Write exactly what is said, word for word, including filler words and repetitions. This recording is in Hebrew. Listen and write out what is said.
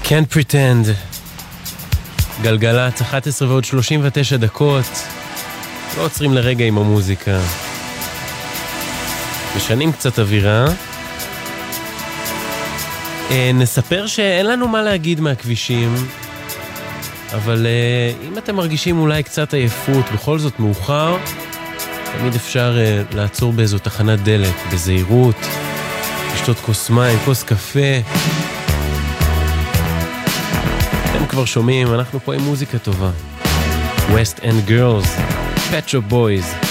Can't pretend. גלגלת אחת עשרה ועוד שלושים ותשע דקות. לא עוצרים לרגע עם המוזיקה. משנים קצת אווירה. נספר שאין לנו מה להגיד מהכבישים, אבל אם אתם מרגישים אולי קצת עייפות, בכל זאת מאוחר, תמיד אפשר לעצור באיזו תחנת דלק, בזהירות, לשתות כוס מים, כוס קפה. אתם כבר שומעים, אנחנו פה עם מוזיקה טובה. West End Girls, Pet Shop Boys.